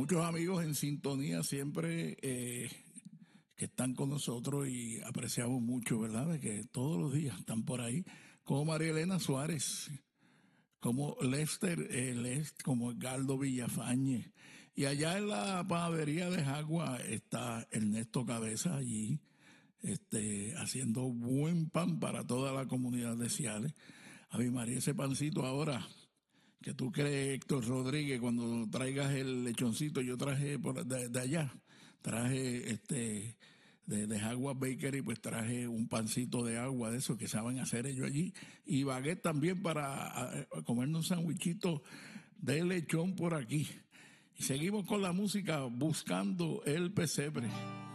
muchos amigos en sintonía siempre que están con nosotros y apreciamos mucho, ¿verdad? De que todos los días están por ahí, como María Elena Suárez, como Lester, como Edgardo Villafañe. Y allá en la panadería de Jagua está Ernesto Cabeza allí, haciendo buen pan para toda la comunidad de Ciales. Ave María, ese pancito ahora, que tú crees, Héctor Rodríguez, cuando traigas el lechoncito, yo traje de allá, traje de Jaguar Bakery, pues traje un pancito de agua de esos que saben hacer ellos allí, y baguette también para comernos un sandwichito de lechón por aquí. Y seguimos con la música, buscando el pesebre.